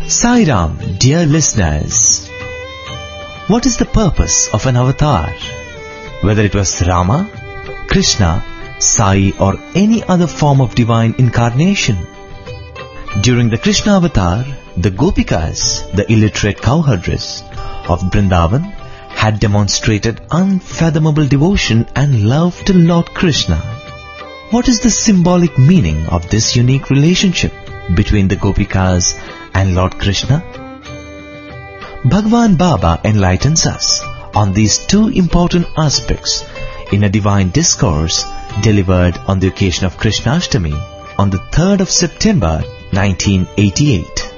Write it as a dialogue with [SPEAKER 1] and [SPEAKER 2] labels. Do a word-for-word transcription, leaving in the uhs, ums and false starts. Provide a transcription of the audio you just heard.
[SPEAKER 1] Sai Ram, dear listeners. What is the purpose of an avatar? Whether it was Rama, Krishna, Sai or any other form of divine incarnation. During the Krishna avatar, the Gopikas, the illiterate cowherders of Vrindavan, had demonstrated unfathomable devotion and love to Lord Krishna. What is the symbolic meaning of this unique relationship between the Gopikas and Lord Krishna? Bhagwan Baba enlightens us on these two important aspects in a divine discourse delivered on the occasion of Krishnashtami on the third of September nineteen eighty-eight.